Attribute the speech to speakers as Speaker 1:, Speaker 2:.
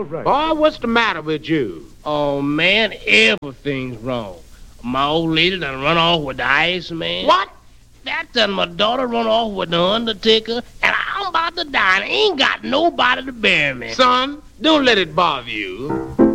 Speaker 1: right.
Speaker 2: Boy, what's the matter with you?
Speaker 3: Oh, man, everything's wrong. My old lady done run off with the Iceman.
Speaker 2: What?
Speaker 3: That done my daughter run off with the Undertaker, and I'm about to die and ain't got nobody to bury me.
Speaker 2: Son, don't let it bother you.